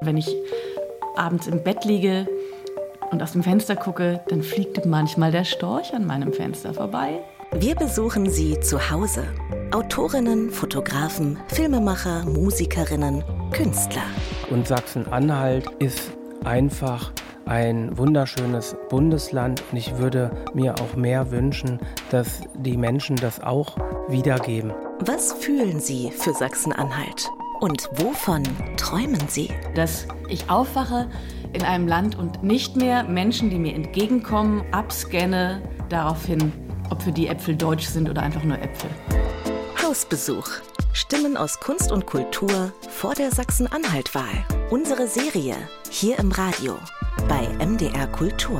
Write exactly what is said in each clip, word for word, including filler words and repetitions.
Wenn ich abends im Bett liege und aus dem Fenster gucke, dann fliegt manchmal der Storch an meinem Fenster vorbei. Wir besuchen Sie zu Hause. Autorinnen, Fotografen, Filmemacher, Musikerinnen, Künstler. Und Sachsen-Anhalt ist einfach ein wunderschönes Bundesland. Und ich würde mir auch mehr wünschen, dass die Menschen das auch wiedergeben. Was fühlen Sie für Sachsen-Anhalt? Und wovon träumen Sie? Dass ich aufwache in einem Land und nicht mehr Menschen, die mir entgegenkommen, abscanne daraufhin, ob für die Äpfel deutsch sind oder einfach nur Äpfel. Hausbesuch. Stimmen aus Kunst und Kultur vor der Sachsen-Anhalt-Wahl. Unsere Serie hier im Radio bei M D R Kultur.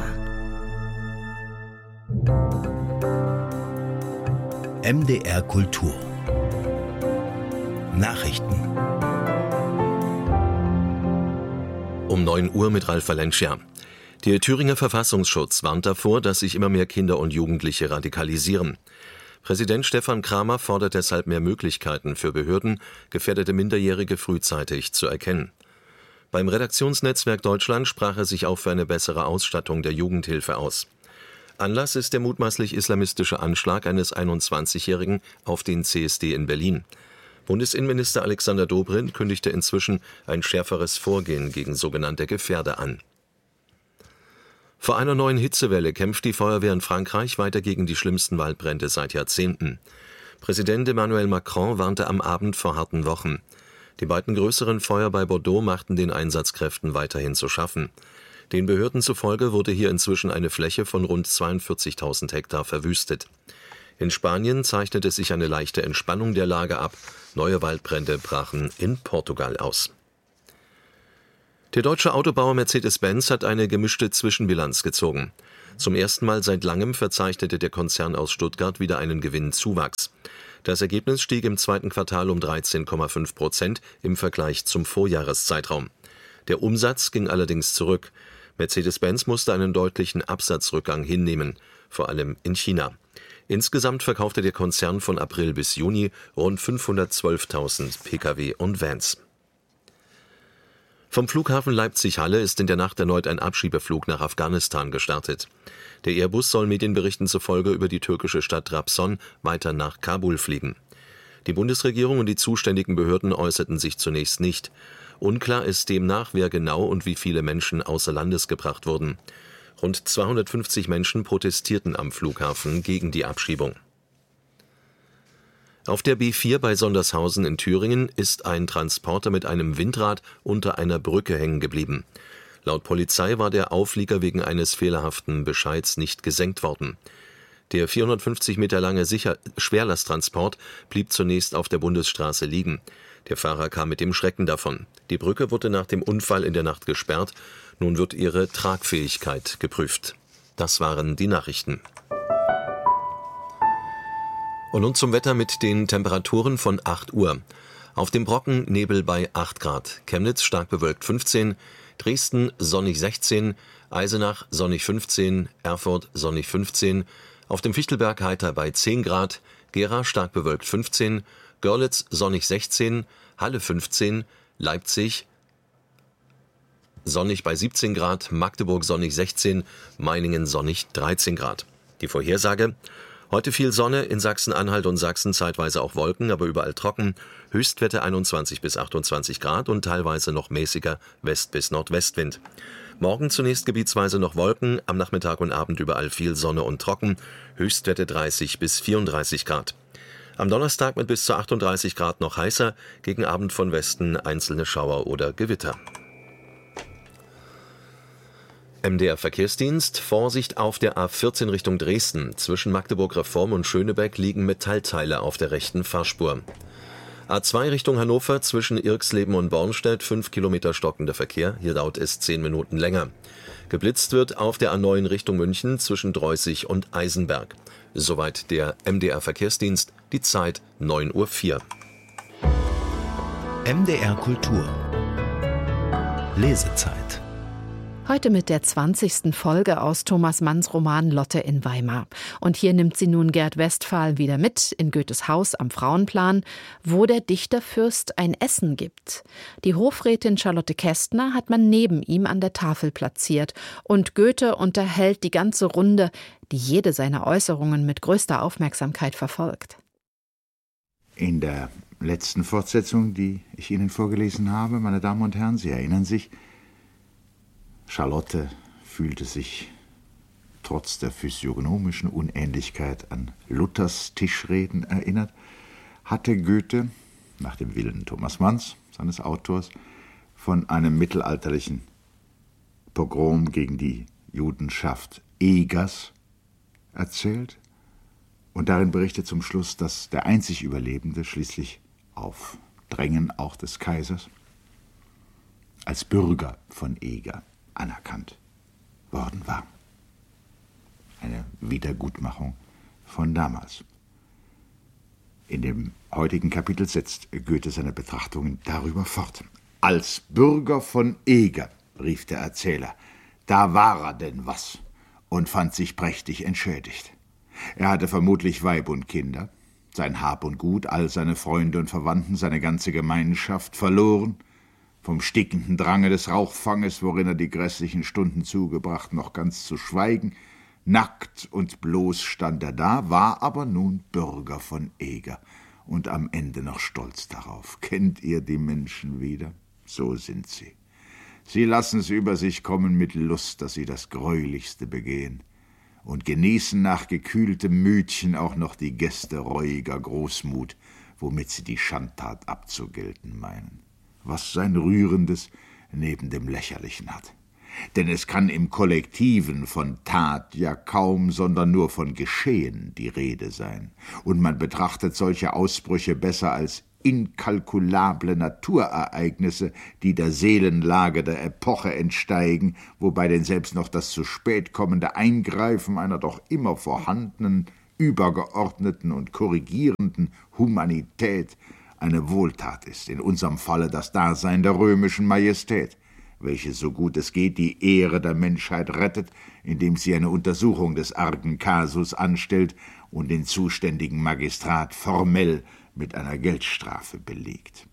M D R Kultur. Nachrichten. Um neun Uhr mit Ralf Valencia. Der Thüringer Verfassungsschutz warnt davor, dass sich immer mehr Kinder und Jugendliche radikalisieren. Präsident Stefan Kramer fordert deshalb mehr Möglichkeiten für Behörden, gefährdete Minderjährige frühzeitig zu erkennen. Beim Redaktionsnetzwerk Deutschland sprach er sich auch für eine bessere Ausstattung der Jugendhilfe aus. Anlass ist der mutmaßlich islamistische Anschlag eines einundzwanzigjährigen auf den C S D in Berlin. Bundesinnenminister Alexander Dobrindt kündigte inzwischen ein schärferes Vorgehen gegen sogenannte Gefährder an. Vor einer neuen Hitzewelle kämpft die Feuerwehr in Frankreich weiter gegen die schlimmsten Waldbrände seit Jahrzehnten. Präsident Emmanuel Macron warnte am Abend vor harten Wochen. Die beiden größeren Feuer bei Bordeaux machten den Einsatzkräften weiterhin zu schaffen. Den Behörden zufolge wurde hier inzwischen eine Fläche von rund zweiundvierzigtausend Hektar verwüstet. In Spanien zeichnete sich eine leichte Entspannung der Lage ab. Neue Waldbrände brachen in Portugal aus. Der deutsche Autobauer Mercedes-Benz hat eine gemischte Zwischenbilanz gezogen. Zum ersten Mal seit langem verzeichnete der Konzern aus Stuttgart wieder einen Gewinnzuwachs. Das Ergebnis stieg im zweiten Quartal um dreizehn Komma fünf Prozent im Vergleich zum Vorjahreszeitraum. Der Umsatz ging allerdings zurück. Mercedes-Benz musste einen deutlichen Absatzrückgang hinnehmen, vor allem in China. Insgesamt verkaufte der Konzern von April bis Juni rund fünfhundertzwölftausend Pkw und Vans. Vom Flughafen Leipzig-Halle ist in der Nacht erneut ein Abschiebeflug nach Afghanistan gestartet. Der Airbus soll Medienberichten zufolge über die türkische Stadt Trabzon weiter nach Kabul fliegen. Die Bundesregierung und die zuständigen Behörden äußerten sich zunächst nicht. Unklar ist demnach, wer genau und wie viele Menschen außer Landes gebracht wurden. Rund zweihundertfünfzig Menschen protestierten am Flughafen gegen die Abschiebung. Auf der B vier bei Sondershausen in Thüringen ist ein Transporter mit einem Windrad unter einer Brücke hängen geblieben. Laut Polizei war der Auflieger wegen eines fehlerhaften Bescheids nicht gesenkt worden. Der vierhundertfünfzig Meter lange Sicher- Schwerlasttransport blieb zunächst auf der Bundesstraße liegen. Der Fahrer kam mit dem Schrecken davon. Die Brücke wurde nach dem Unfall in der Nacht gesperrt. Nun wird ihre Tragfähigkeit geprüft. Das waren die Nachrichten. Und nun zum Wetter mit den Temperaturen von acht Uhr. Auf dem Brocken Nebel bei acht Grad, Chemnitz stark bewölkt fünfzehn, Dresden sonnig sechzehn, Eisenach sonnig fünfzehn, Erfurt sonnig fünfzehn, auf dem Fichtelberg heiter bei zehn Grad, Gera stark bewölkt fünfzehn, Görlitz sonnig sechzehn, Halle fünfzehn, Leipzig sonnig bei siebzehn Grad, Magdeburg sonnig sechzehn, Meiningen sonnig dreizehn Grad. Die Vorhersage: Heute viel Sonne, in Sachsen-Anhalt und Sachsen zeitweise auch Wolken, aber überall trocken. Höchstwerte einundzwanzig bis achtundzwanzig Grad und teilweise noch mäßiger West- bis Nordwestwind. Morgen zunächst gebietsweise noch Wolken, am Nachmittag und Abend überall viel Sonne und trocken. Höchstwerte dreißig bis vierunddreißig Grad. Am Donnerstag mit bis zu achtunddreißig Grad noch heißer, gegen Abend von Westen einzelne Schauer oder Gewitter. M D R Verkehrsdienst: Vorsicht auf der A vierzehn Richtung Dresden. Zwischen Magdeburg-Reform und Schönebeck liegen Metallteile auf der rechten Fahrspur. A zwei Richtung Hannover zwischen Irxleben und Bornstedt, fünf Kilometer stockender Verkehr. Hier dauert es zehn Minuten länger. Geblitzt wird auf der A neun Richtung München zwischen Dreußig und Eisenberg. Soweit der M D R Verkehrsdienst. Die Zeit neun Uhr vier. M D R Kultur. Lesezeit. Heute mit der zwanzigsten Folge aus Thomas Manns Roman Lotte in Weimar. Und hier nimmt sie nun Gerd Westphal wieder mit in Goethes Haus am Frauenplan, wo der Dichterfürst ein Essen gibt. Die Hofrätin Charlotte Kästner hat man neben ihm an der Tafel platziert. Und Goethe unterhält die ganze Runde, die jede seiner Äußerungen mit größter Aufmerksamkeit verfolgt. In der letzten Fortsetzung, die ich Ihnen vorgelesen habe, meine Damen und Herren, Sie erinnern sich, Charlotte fühlte sich trotz der physiognomischen Unähnlichkeit an Luthers Tischreden erinnert, hatte Goethe, nach dem Willen Thomas Manns, seines Autors, von einem mittelalterlichen Pogrom gegen die Judenschaft Egers erzählt und darin berichtet zum Schluss, dass der einzig Überlebende schließlich auf Drängen auch des Kaisers als Bürger von Eger anerkannt worden war. Eine Wiedergutmachung von damals. In dem heutigen Kapitel setzt Goethe seine Betrachtungen darüber fort. Als Bürger von Eger, rief der Erzähler, da war er denn was und fand sich prächtig entschädigt. Er hatte vermutlich Weib und Kinder, sein Hab und Gut, all seine Freunde und Verwandten, seine ganze Gemeinschaft verloren, vom stickenden Drange des Rauchfanges, worin er die grässlichen Stunden zugebracht, noch ganz zu schweigen. Nackt und bloß stand er da, war aber nun Bürger von Eger und am Ende noch stolz darauf. Kennt ihr die Menschen wieder? So sind sie. Sie lassen's über sich kommen mit Lust, dass sie das Greulichste begehen und genießen nach gekühltem Mütchen auch noch die Gäste reuiger Großmut, womit sie die Schandtat abzugelten meinen. Was sein Rührendes neben dem Lächerlichen hat. Denn es kann im Kollektiven von Tat ja kaum, sondern nur von Geschehen die Rede sein. Und man betrachtet solche Ausbrüche besser als inkalkulable Naturereignisse, die der Seelenlage der Epoche entsteigen, wobei denn selbst noch das zu spät kommende Eingreifen einer doch immer vorhandenen, übergeordneten und korrigierenden Humanität eine Wohltat ist, in unserem Falle das Dasein der römischen Majestät, welche, so gut es geht, die Ehre der Menschheit rettet, indem sie eine Untersuchung des argen Kasus anstellt und den zuständigen Magistrat formell mit einer Geldstrafe belegt.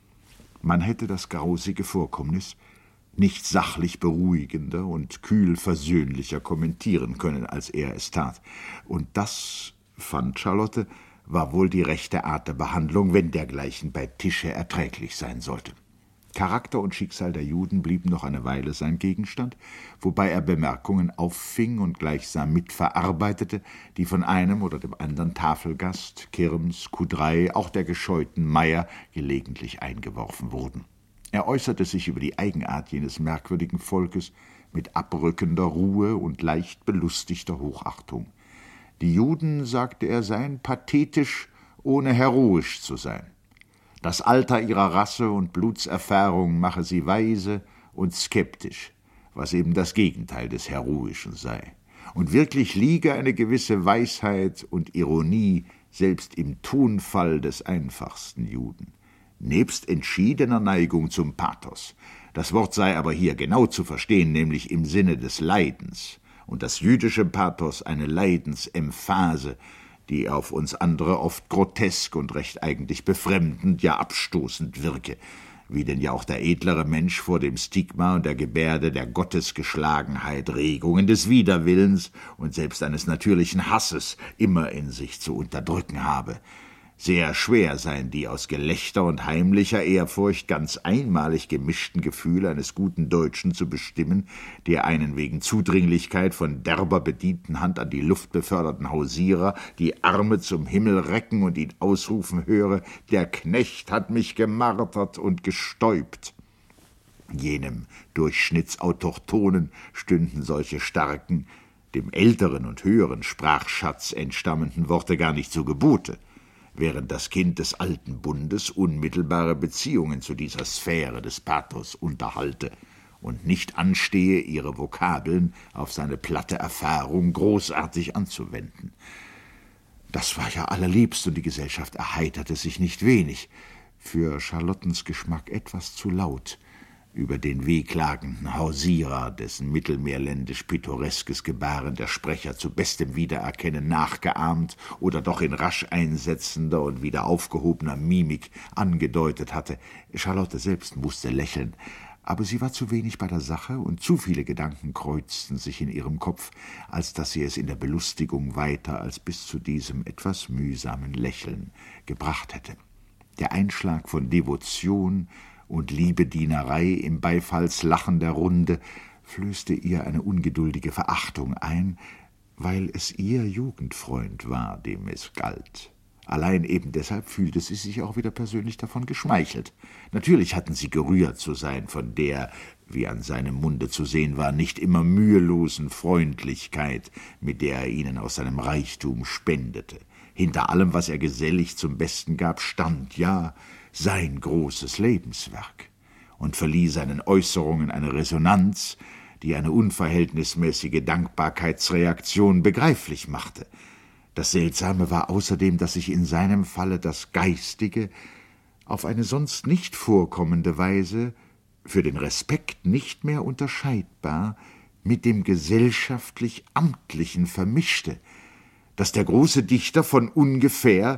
Man hätte das grausige Vorkommnis nicht sachlich beruhigender und kühl versöhnlicher kommentieren können, als er es tat. Und das, fand Charlotte, war wohl die rechte Art der Behandlung, wenn dergleichen bei Tische erträglich sein sollte. Charakter und Schicksal der Juden blieben noch eine Weile sein Gegenstand, wobei er Bemerkungen auffing und gleichsam mitverarbeitete, die von einem oder dem anderen Tafelgast, Kirms, Kudrei, auch der gescheuten Meier gelegentlich eingeworfen wurden. Er äußerte sich über die Eigenart jenes merkwürdigen Volkes mit abrückender Ruhe und leicht belustigter Hochachtung. Die Juden, sagte er, seien pathetisch, ohne heroisch zu sein. Das Alter ihrer Rasse und Blutserfahrung mache sie weise und skeptisch, was eben das Gegenteil des Heroischen sei. Und wirklich liege eine gewisse Weisheit und Ironie selbst im Tonfall des einfachsten Juden, nebst entschiedener Neigung zum Pathos. Das Wort sei aber hier genau zu verstehen, nämlich im Sinne des Leidens, und das jüdische Pathos eine Leidensemphase, die auf uns andere oft grotesk und recht eigentlich befremdend, ja abstoßend wirke, wie denn ja auch der edlere Mensch vor dem Stigma und der Gebärde der Gottesgeschlagenheit, Regungen des Widerwillens und selbst eines natürlichen Hasses immer in sich zu unterdrücken habe. Sehr schwer seien die aus Gelächter und heimlicher Ehrfurcht ganz einmalig gemischten Gefühle eines guten Deutschen zu bestimmen, der einen wegen Zudringlichkeit von derber bedienten Hand an die Luft beförderten Hausierer die Arme zum Himmel recken und ihn ausrufen höre, der Knecht hat mich gemartert und gestäubt. Jenem Durchschnittsautochtonen stünden solche starken, dem älteren und höheren Sprachschatz entstammenden Worte gar nicht zu Gebote, während das Kind des alten Bundes unmittelbare Beziehungen zu dieser Sphäre des Pathos unterhalte und nicht anstehe, ihre Vokabeln auf seine platte Erfahrung großartig anzuwenden. Das war ja allerliebst, und die Gesellschaft erheiterte sich nicht wenig, für Charlottens Geschmack etwas zu laut, über den wehklagenden Hausierer, dessen mittelmeerländisch-pittoreskes Gebaren der Sprecher zu bestem Wiedererkennen nachgeahmt oder doch in rasch einsetzender und wieder aufgehobener Mimik angedeutet hatte. Charlotte selbst musste lächeln, aber sie war zu wenig bei der Sache und zu viele Gedanken kreuzten sich in ihrem Kopf, als dass sie es in der Belustigung weiter als bis zu diesem etwas mühsamen Lächeln gebracht hätte. Der Einschlag von Devotion und Liebedienerei im Beifallslachen der Runde flößte ihr eine ungeduldige Verachtung ein, weil es ihr Jugendfreund war, dem es galt. Allein eben deshalb fühlte sie sich auch wieder persönlich davon geschmeichelt. Natürlich hatten sie gerührt zu sein von der, wie an seinem Munde zu sehen war, nicht immer mühelosen Freundlichkeit, mit der er ihnen aus seinem Reichtum spendete. Hinter allem, was er gesellig zum Besten gab, stand ja sein großes Lebenswerk und verlieh seinen Äußerungen eine Resonanz, die eine unverhältnismäßige Dankbarkeitsreaktion begreiflich machte. Das Seltsame war außerdem, dass sich in seinem Falle das Geistige auf eine sonst nicht vorkommende Weise, für den Respekt nicht mehr unterscheidbar, mit dem gesellschaftlich-amtlichen vermischte, dass der große Dichter von ungefähr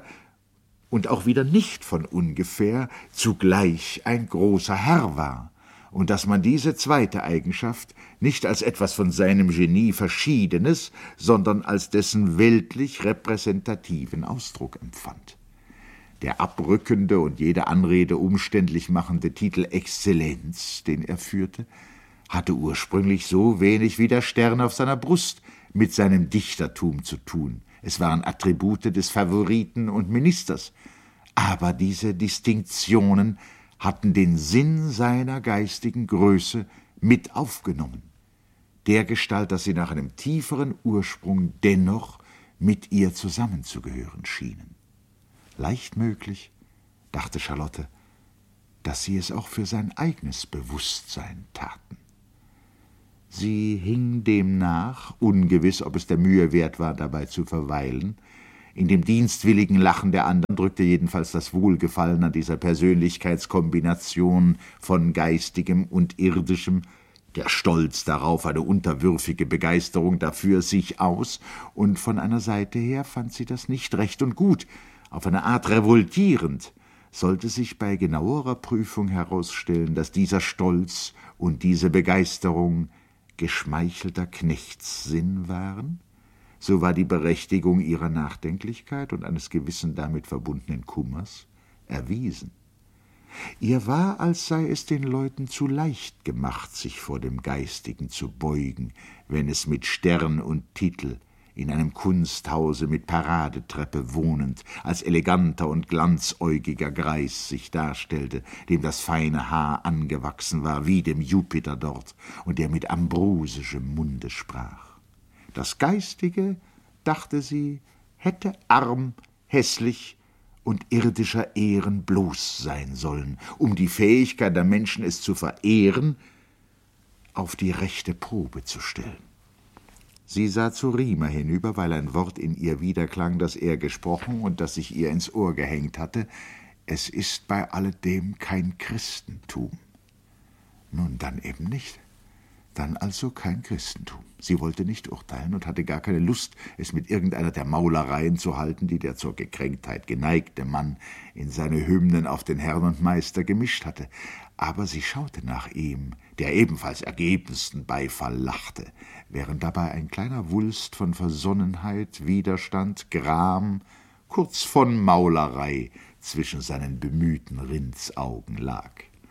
und auch wieder nicht von ungefähr zugleich ein großer Herr war, und dass man diese zweite Eigenschaft nicht als etwas von seinem Genie Verschiedenes, sondern als dessen weltlich repräsentativen Ausdruck empfand. Der abrückende und jede Anrede umständlich machende Titel Exzellenz, den er führte, hatte ursprünglich so wenig wie der Stern auf seiner Brust mit seinem Dichtertum zu tun. Es waren Attribute des Favoriten und Ministers, aber diese Distinktionen hatten den Sinn seiner geistigen Größe mit aufgenommen, dergestalt, dass sie nach einem tieferen Ursprung dennoch mit ihr zusammenzugehören schienen. Leicht möglich, dachte Charlotte, dass sie es auch für sein eigenes Bewusstsein taten. Sie hing dem nach, ungewiss, ob es der Mühe wert war, dabei zu verweilen. In dem dienstwilligen Lachen der anderen drückte jedenfalls das Wohlgefallen an dieser Persönlichkeitskombination von Geistigem und Irdischem, der Stolz darauf, eine unterwürfige Begeisterung dafür, sich aus, und von einer Seite her fand sie das nicht recht und gut, auf eine Art revoltierend. Sollte sich bei genauerer Prüfung herausstellen, dass dieser Stolz und diese Begeisterung geschmeichelter Knechtssinn waren, so war die Berechtigung ihrer Nachdenklichkeit und eines gewissen damit verbundenen Kummers erwiesen. Ihr war, als sei es den Leuten zu leicht gemacht, sich vor dem Geistigen zu beugen, wenn es mit Stern und Titel in einem Kunsthause mit Paradetreppe wohnend, als eleganter und glanzäugiger Greis sich darstellte, dem das feine Haar angewachsen war, wie dem Jupiter dort, und der mit ambrosischem Munde sprach. Das Geistige, dachte sie, hätte arm, hässlich und irdischer Ehren bloß sein sollen, um die Fähigkeit der Menschen, es zu verehren, auf die rechte Probe zu stellen. Sie sah zu Riemer hinüber, weil ein Wort in ihr widerklang, das er gesprochen und das sich ihr ins Ohr gehängt hatte. Es ist bei alledem kein Christentum. Nun, dann eben nicht. Dann also kein Christentum. Sie wollte nicht urteilen und hatte gar keine Lust, es mit irgendeiner der Maulereien zu halten, die der zur Gekränktheit geneigte Mann in seine Hymnen auf den Herrn und Meister gemischt hatte. Aber sie schaute nach ihm, der ebenfalls ergebensten Beifall lachte, während dabei ein kleiner Wulst von Versonnenheit, Widerstand, Gram, kurz von Maulerei zwischen seinen bemühten Rindsaugen lag.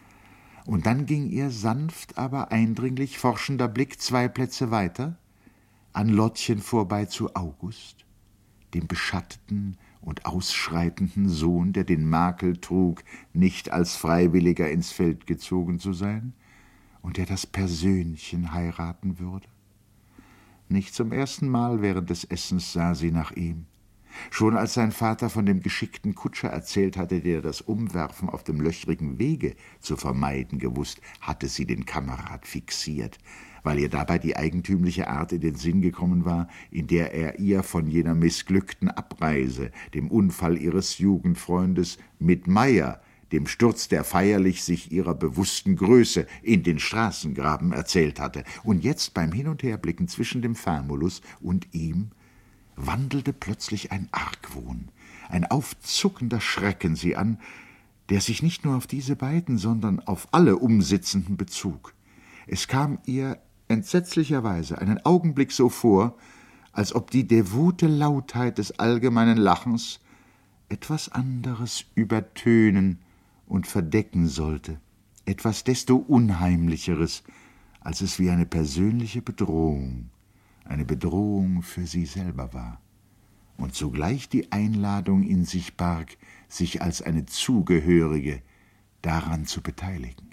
Und dann ging ihr sanft, aber eindringlich forschender Blick zwei Plätze weiter, an Lottchen vorbei zu August, dem beschatteten und ausschreitenden Sohn, der den Makel trug, nicht als Freiwilliger ins Feld gezogen zu sein, und der das Persönchen heiraten würde. Nicht zum ersten Mal während des Essens sah sie nach ihm. Schon als sein Vater von dem geschickten Kutscher erzählt hatte, der das Umwerfen auf dem löchrigen Wege zu vermeiden gewusst, hatte sie den Kamerad fixiert, weil ihr dabei die eigentümliche Art in den Sinn gekommen war, in der er ihr von jener missglückten Abreise, dem Unfall ihres Jugendfreundes, mit Meyer, dem Sturz, der feierlich sich ihrer bewussten Größe in den Straßengraben erzählt hatte. Und jetzt beim Hin- und Herblicken zwischen dem Famulus und ihm wandelte plötzlich ein Argwohn, ein aufzuckender Schrecken sie an, der sich nicht nur auf diese beiden, sondern auf alle Umsitzenden bezog. Es kam ihr entsetzlicherweise einen Augenblick so vor, als ob die devote Lautheit des allgemeinen Lachens etwas anderes übertönen und verdecken sollte, etwas desto Unheimlicheres, als es wie eine persönliche Bedrohung, eine Bedrohung für sie selber war und zugleich die Einladung in sich barg, sich als eine Zugehörige daran zu beteiligen.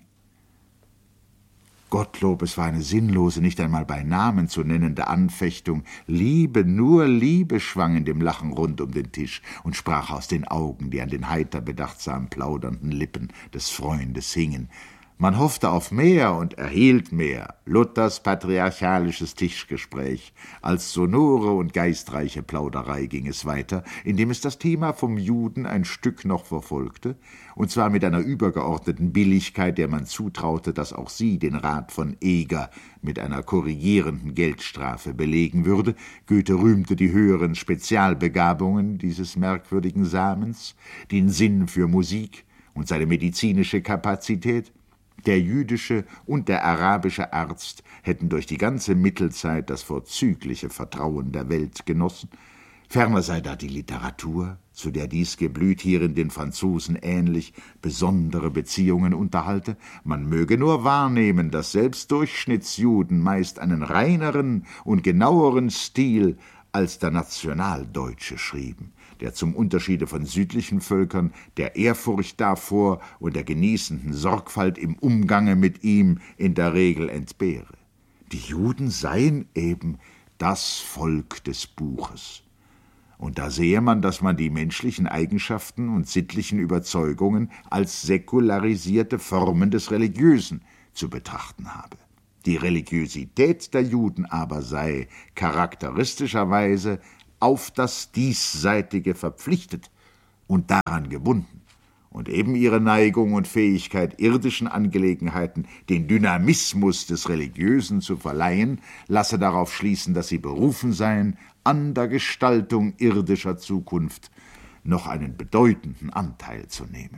Gottlob, es war eine sinnlose, nicht einmal bei Namen zu nennende Anfechtung. Liebe, nur Liebe schwang in dem Lachen rund um den Tisch und sprach aus den Augen, die an den heiter bedachtsam plaudernden Lippen des Freundes hingen. Man hoffte auf mehr und erhielt mehr. Luthers patriarchalisches Tischgespräch. Als sonore und geistreiche Plauderei ging es weiter, indem es das Thema vom Juden ein Stück noch verfolgte, und zwar mit einer übergeordneten Billigkeit, der man zutraute, dass auch sie den Rat von Eger mit einer korrigierenden Geldstrafe belegen würde. Goethe rühmte die höheren Spezialbegabungen dieses merkwürdigen Samens, den Sinn für Musik und seine medizinische Kapazität. Der jüdische und der arabische Arzt hätten durch die ganze Mittelzeit das vorzügliche Vertrauen der Welt genossen. Ferner sei da die Literatur, zu der dies Geblüt hierin den Franzosen ähnlich besondere Beziehungen unterhalte. Man möge nur wahrnehmen, dass selbst Durchschnittsjuden meist einen reineren und genaueren Stil als der Nationaldeutsche schrieben, der zum Unterschiede von südlichen Völkern der Ehrfurcht davor und der genießenden Sorgfalt im Umgange mit ihm in der Regel entbehre. Die Juden seien eben das Volk des Buches. Und da sehe man, dass man die menschlichen Eigenschaften und sittlichen Überzeugungen als säkularisierte Formen des Religiösen zu betrachten habe. Die Religiosität der Juden aber sei charakteristischerweise auf das Diesseitige verpflichtet und daran gebunden, und eben ihre Neigung und Fähigkeit, irdischen Angelegenheiten den Dynamismus des Religiösen zu verleihen, lasse darauf schließen, dass sie berufen seien, an der Gestaltung irdischer Zukunft noch einen bedeutenden Anteil zu nehmen.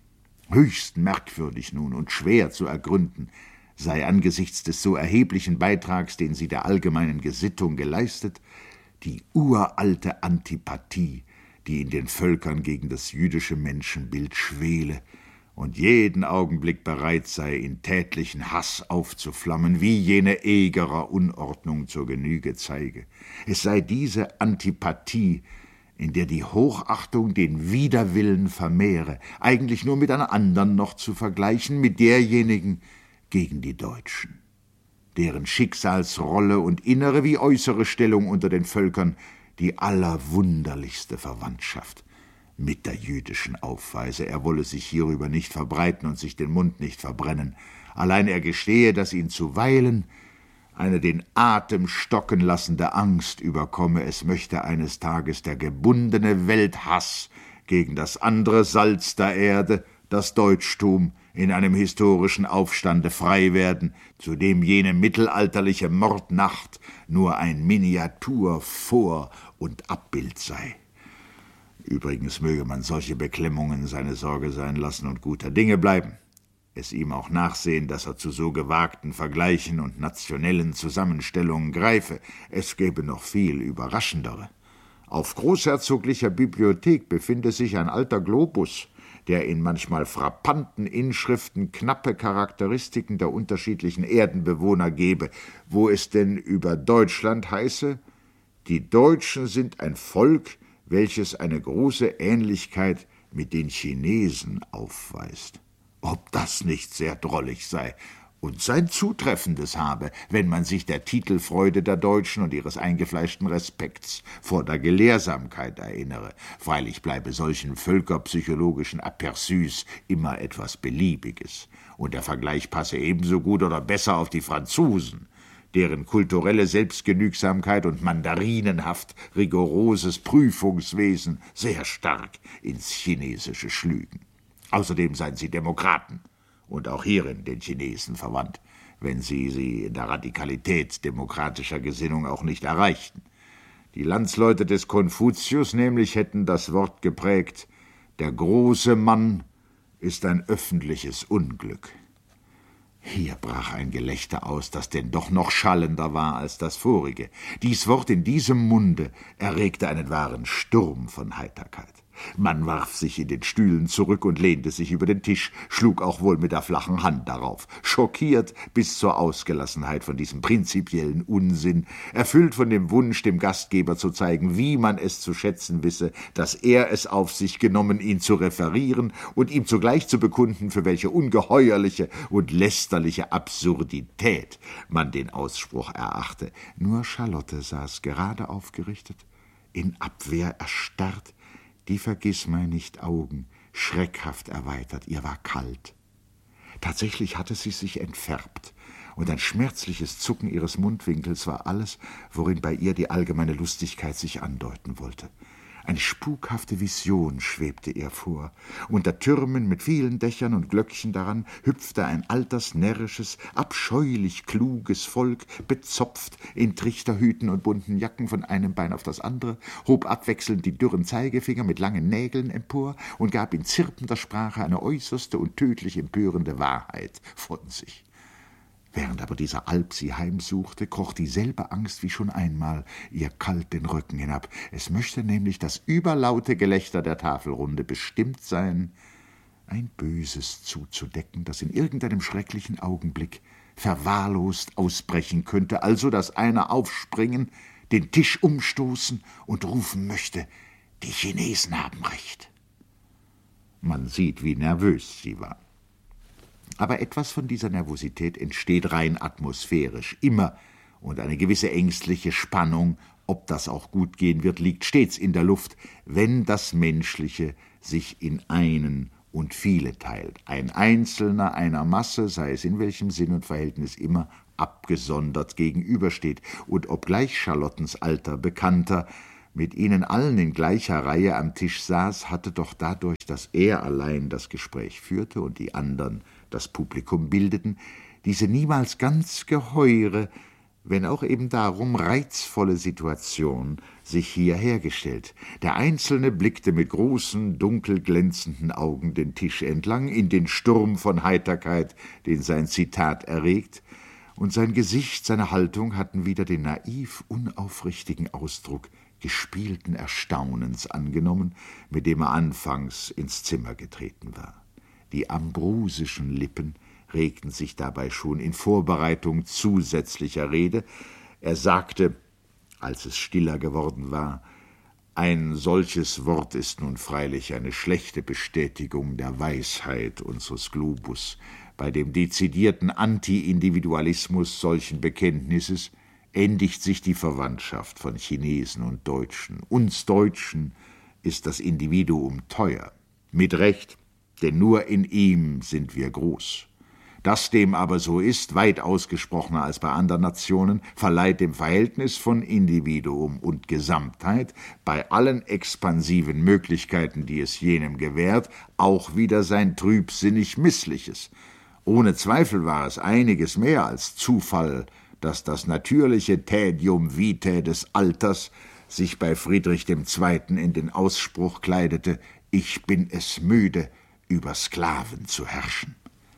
Höchst merkwürdig nun und schwer zu ergründen sei angesichts des so erheblichen Beitrags, den sie der allgemeinen Gesittung geleistet, die uralte Antipathie, die in den Völkern gegen das jüdische Menschenbild schwele und jeden Augenblick bereit sei, in tätlichen Hass aufzuflammen, wie jene Egerer Unordnung zur Genüge zeige. Es sei diese Antipathie, in der die Hochachtung den Widerwillen vermehre, eigentlich nur mit einer anderen noch zu vergleichen, mit derjenigen gegen die Deutschen, deren Schicksalsrolle und innere wie äußere Stellung unter den Völkern die allerwunderlichste Verwandtschaft mit der jüdischen aufweise. Er wolle sich hierüber nicht verbreiten und sich den Mund nicht verbrennen. Allein er gestehe, dass ihn zuweilen eine den Atem stocken lassende Angst überkomme, es möchte eines Tages der gebundene Welthass gegen das andere Salz der Erde, das Deutschtum, in einem historischen Aufstande frei werden, zu dem jene mittelalterliche Mordnacht nur ein Miniatur-Vor- und Abbild sei. Übrigens möge man solche Beklemmungen seine Sorge sein lassen und guter Dinge bleiben, es ihm auch nachsehen, dass er zu so gewagten Vergleichen und nationellen Zusammenstellungen greife. Es gäbe noch viel Überraschendere. Auf großherzoglicher Bibliothek befinde sich ein alter Globus, der in manchmal frappanten Inschriften knappe Charakteristiken der unterschiedlichen Erdenbewohner gebe, wo es denn über Deutschland heiße, die Deutschen sind ein Volk, welches eine große Ähnlichkeit mit den Chinesen aufweist. Ob das nicht sehr drollig sei und sein Zutreffendes habe, wenn man sich der Titelfreude der Deutschen und ihres eingefleischten Respekts vor der Gelehrsamkeit erinnere. Freilich bleibe solchen völkerpsychologischen Aperçus immer etwas Beliebiges, und der Vergleich passe ebenso gut oder besser auf die Franzosen, deren kulturelle Selbstgenügsamkeit und mandarinenhaft rigoroses Prüfungswesen sehr stark ins Chinesische schlügen. Außerdem seien sie Demokraten und auch hierin den Chinesen verwandt, wenn sie sie in der Radikalität demokratischer Gesinnung auch nicht erreichten. Die Landsleute des Konfuzius nämlich hätten das Wort geprägt: Der große Mann ist ein öffentliches Unglück. Hier brach ein Gelächter aus, das denn doch noch schallender war als das vorige. Dies Wort in diesem Munde erregte einen wahren Sturm von Heiterkeit. Man warf sich in den Stühlen zurück und lehnte sich über den Tisch, schlug auch wohl mit der flachen Hand darauf, schockiert bis zur Ausgelassenheit von diesem prinzipiellen Unsinn, erfüllt von dem Wunsch, dem Gastgeber zu zeigen, wie man es zu schätzen wisse, dass er es auf sich genommen, ihn zu referieren und ihm zugleich zu bekunden, für welche ungeheuerliche und lästerliche Absurdität man den Ausspruch erachte. Nur Charlotte saß gerade aufgerichtet, in Abwehr erstarrt, die Vergissmeinnicht-Augen schreckhaft erweitert. Ihr war kalt. Tatsächlich hatte sie sich entfärbt, und ein schmerzliches Zucken ihres Mundwinkels war alles, worin bei ihr die allgemeine Lustigkeit sich andeuten wollte. Eine spukhafte Vision schwebte ihr vor. Unter Türmen mit vielen Dächern und Glöckchen daran hüpfte ein alters, närrisches, abscheulich kluges Volk, bezopft in Trichterhüten und bunten Jacken von einem Bein auf das andere, hob abwechselnd die dürren Zeigefinger mit langen Nägeln empor und gab in zirpender Sprache eine äußerste und tödlich empörende Wahrheit von sich. Während aber dieser Alp sie heimsuchte, kroch dieselbe Angst wie schon einmal ihr kalt den Rücken hinab. Es möchte nämlich das überlaute Gelächter der Tafelrunde bestimmt sein, ein Böses zuzudecken, das in irgendeinem schrecklichen Augenblick verwahrlost ausbrechen könnte, also dass einer aufspringen, den Tisch umstoßen und rufen möchte: Die Chinesen haben recht. Man sieht, wie nervös sie war. Aber etwas von dieser Nervosität entsteht rein atmosphärisch, immer, und eine gewisse ängstliche Spannung, ob das auch gut gehen wird, liegt stets in der Luft, wenn das Menschliche sich in einen und viele teilt. Ein Einzelner einer Masse, sei es in welchem Sinn und Verhältnis immer, abgesondert gegenübersteht, und obgleich Charlottens alter Bekannter mit ihnen allen in gleicher Reihe am Tisch saß, hatte doch dadurch, dass er allein das Gespräch führte und die anderen das Publikum bildeten, diese niemals ganz geheure, wenn auch eben darum reizvolle Situation sich hier hergestellt. Der Einzelne blickte mit großen, dunkel glänzenden Augen den Tisch entlang in den Sturm von Heiterkeit, den sein Zitat erregt, und sein Gesicht, seine Haltung hatten wieder den naiv unaufrichtigen Ausdruck gespielten Erstaunens angenommen, mit dem er anfangs ins Zimmer getreten war. Die ambrosischen Lippen regten sich dabei schon in Vorbereitung zusätzlicher Rede. Er sagte, als es stiller geworden war: Ein solches Wort ist nun freilich eine schlechte Bestätigung der Weisheit unseres Globus. Bei dem dezidierten Anti-Individualismus solchen Bekenntnisses endigt sich die Verwandtschaft von Chinesen und Deutschen. Uns Deutschen ist das Individuum teuer. Mit Recht, denn nur in ihm sind wir groß. Dass dem aber so ist, weit ausgesprochener als bei anderen Nationen, verleiht dem Verhältnis von Individuum und Gesamtheit bei allen expansiven Möglichkeiten, die es jenem gewährt, auch wieder sein trübsinnig Missliches. Ohne Zweifel war es einiges mehr als Zufall, dass das natürliche Tädium vitae des Alters sich bei Friedrich dem Zweiten in den Ausspruch kleidete: Ich bin es müde, über Sklaven zu herrschen.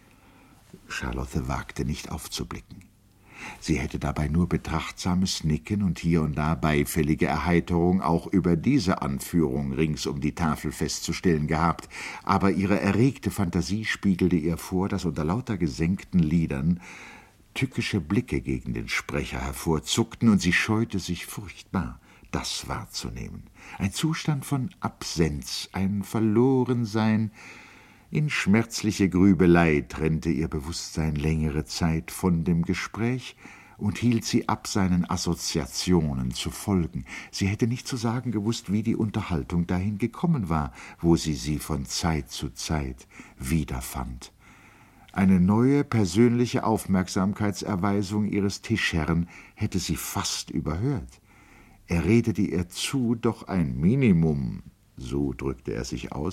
Charlotte wagte nicht aufzublicken. Sie hätte dabei nur betrachtsames Nicken und hier und da beifällige Erheiterung auch über diese Anführung rings um die Tafel festzustellen gehabt, aber ihre erregte Fantasie spiegelte ihr vor, dass unter lauter gesenkten Lidern tückische Blicke gegen den Sprecher hervorzuckten, und sie scheute sich furchtbar, das wahrzunehmen. Ein Zustand von Absenz, ein Verlorensein in schmerzliche Grübelei trennte ihr Bewusstsein längere Zeit von dem Gespräch und hielt sie ab, seinen Assoziationen zu folgen. Sie hätte nicht zu sagen gewusst, wie die Unterhaltung dahin gekommen war, wo sie sie von Zeit zu Zeit wiederfand. Eine neue persönliche Aufmerksamkeitserweisung ihres Tischherrn hätte sie fast überhört. Er redete ihr zu, doch ein Minimum, so drückte er sich aus,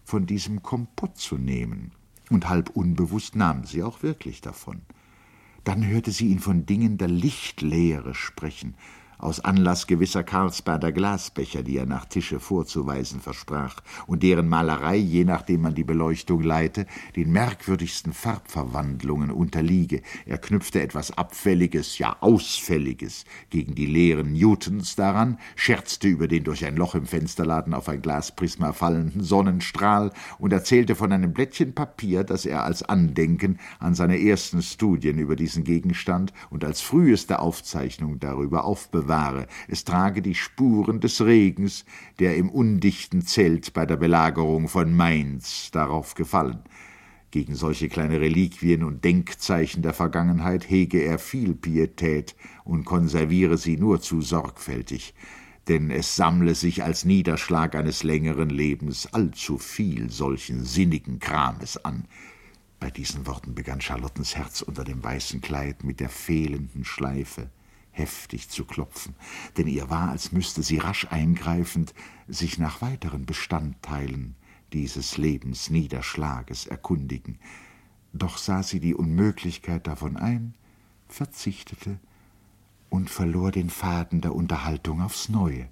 von diesem Kompott zu nehmen. Und halb unbewusst nahm sie auch wirklich davon. Dann hörte sie ihn von Dingen der Lichtlehre sprechen, aus Anlass gewisser Karlsbader Glasbecher, die er nach Tische vorzuweisen versprach und deren Malerei, je nachdem man die Beleuchtung leite, den merkwürdigsten Farbverwandlungen unterliege. Er knüpfte etwas Abfälliges, ja Ausfälliges gegen die Lehren Newtons daran, scherzte über den durch ein Loch im Fensterladen auf ein Glasprisma fallenden Sonnenstrahl und erzählte von einem Blättchen Papier, das er als Andenken an seine ersten Studien über diesen Gegenstand und als früheste Aufzeichnung darüber aufbewahrt. Es trage die Spuren des Regens, der im undichten Zelt bei der Belagerung von Mainz darauf gefallen. Gegen solche kleine Reliquien und Denkzeichen der Vergangenheit hege er viel Pietät und konserviere sie nur zu sorgfältig, denn es sammle sich als Niederschlag eines längeren Lebens allzu viel solchen sinnigen Krames an. Bei diesen Worten begann Charlottens Herz unter dem weißen Kleid mit der fehlenden Schleife heftig zu klopfen, denn ihr war, als müsste sie rasch eingreifend sich nach weiteren Bestandteilen dieses Lebensniederschlages erkundigen. Doch sah sie die Unmöglichkeit davon ein, verzichtete und verlor den Faden der Unterhaltung aufs Neue.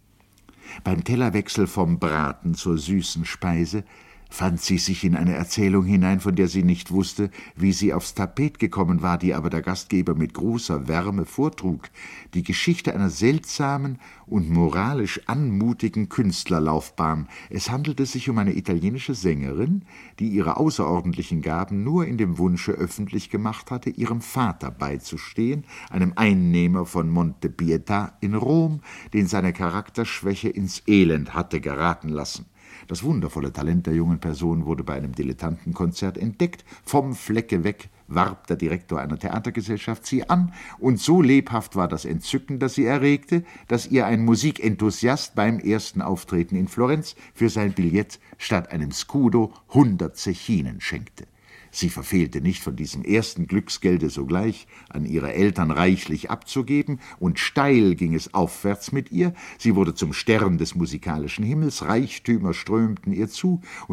Beim Tellerwechsel vom Braten zur süßen Speise fand sie sich in eine Erzählung hinein, von der sie nicht wusste, wie sie aufs Tapet gekommen war, die aber der Gastgeber mit großer Wärme vortrug, die Geschichte einer seltsamen und moralisch anmutigen Künstlerlaufbahn. Es handelte sich um eine italienische Sängerin, die ihre außerordentlichen Gaben nur in dem Wunsche öffentlich gemacht hatte, ihrem Vater beizustehen, einem Einnehmer von Monte Pietà in Rom, den seine Charakterschwäche ins Elend hatte geraten lassen. Das wundervolle Talent der jungen Person wurde bei einem Dilettantenkonzert entdeckt. Vom Flecke weg warb der Direktor einer Theatergesellschaft sie an, und so lebhaft war das Entzücken, das sie erregte, dass ihr ein Musikenthusiast beim ersten Auftreten in Florenz für sein Billett statt einem Scudo hundert Zechinen schenkte. Sie verfehlte nicht, von diesem ersten Glücksgelde sogleich an ihre Eltern reichlich abzugeben, und steil ging es aufwärts mit ihr. Sie wurde zum Stern des musikalischen Himmels, Reichtümer strömten ihr zu,